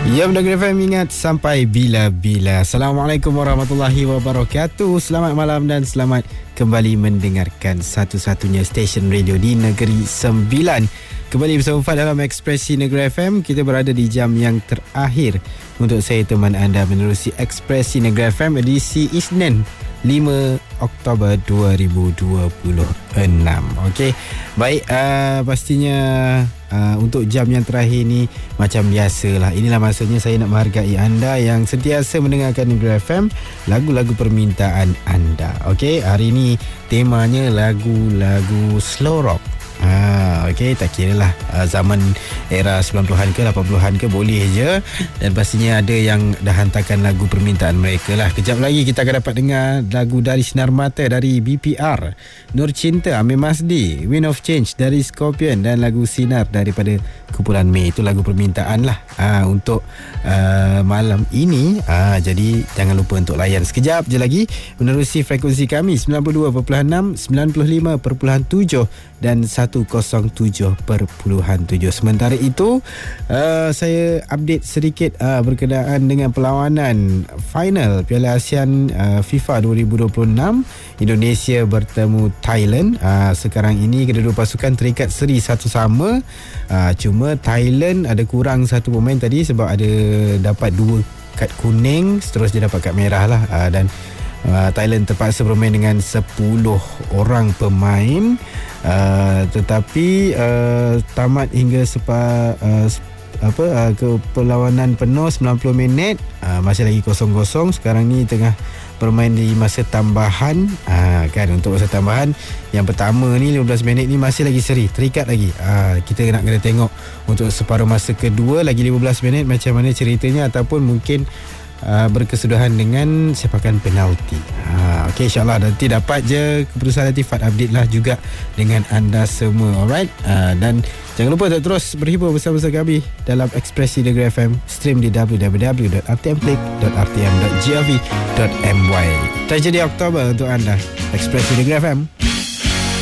Ya, Negeri FM, ingat sampai bila-bila. Assalamualaikum warahmatullahi wabarakatuh. Selamat malam dan selamat kembali mendengarkan satu-satunya stesen radio di Negeri Sembilan. Kembali bersama Fad dalam Ekspresi Negeri FM. Kita berada di jam yang terakhir untuk saya teman anda menerusi Ekspresi Negeri FM edisi Isnin 5 Oktober 2026. Okey. Baik, pastinya untuk jam yang terakhir ni macam biasalah. Inilah masanya saya nak menghargai anda yang sentiasa mendengarkan Negeri FM, lagu-lagu permintaan anda. Okey, hari ni temanya lagu-lagu slow rock. Okey, tak kira lah zaman era 90-an ke 80-an ke, boleh je. Dan pastinya ada yang dah hantarkan lagu permintaan mereka lah. Kejap lagi kita akan dapat dengar lagu dari Sinar Mata dari BPR, Nur Cinta Amir Masdi, Wind of Change dari Scorpion, dan lagu Sinar daripada kumpulan Mei. Itu lagu permintaan lah untuk malam ini. Jadi jangan lupa untuk layan sekejap je lagi menerusi frekuensi kami 92.6, 95.7 dan 107.7. Sementara itu saya update sedikit berkenaan dengan perlawanan final Piala ASEAN FIFA 2026. Indonesia bertemu Thailand. Sekarang ini kedua-dua pasukan terikat seri 1-1. Cuma Thailand ada kurang satu pemain tadi sebab ada dapat 2 kad kuning, seterusnya dapat kad merah lah. Dan Thailand terpaksa bermain dengan 10 orang pemain, tetapi tamat hingga ke perlawanan penuh 90 minit, masih lagi 0-0. Sekarang ni tengah bermain di masa tambahan. Kan, untuk masa tambahan yang pertama ni 15 minit ni masih lagi seri, terikat lagi. Kita nak kena tengok untuk separuh masa kedua lagi 15 minit macam mana ceritanya, ataupun mungkin berkesudahan dengan sepakan penalti. Okey, insyaAllah nanti dapat je keputusan. Nanti Fad update lah juga dengan anda semua. Alright, dan jangan lupa untuk terus berhibur bersama-sama kami dalam Ekspresi Negeri FM. Stream di www.rtmplay.rtm.gov.my. Tragedi Oktober untuk anda, Ekspresi Negeri FM.